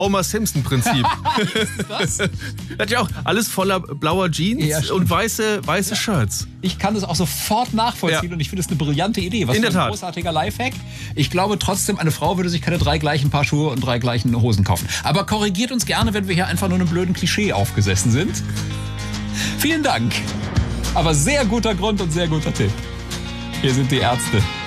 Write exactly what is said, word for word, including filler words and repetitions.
Homer Simpson-Prinzip. Was? Das hat ja auch alles voller blauer Jeans Ja, stimmt. und weiße, weiße Shirts. Ich kann das auch sofort nachvollziehen Ja. und ich finde es eine brillante Idee. Was In für der ein Tat. großartiger Lifehack. Ich glaube trotzdem, eine Frau würde sich keine drei gleichen Paar Schuhe und drei gleichen Hosen kaufen. Aber korrigiert uns gerne, wenn wir hier einfach nur einem blöden Klischee aufgesessen sind. Vielen Dank. Aber sehr guter Grund und sehr guter Tipp. Hier sind die Ärzte.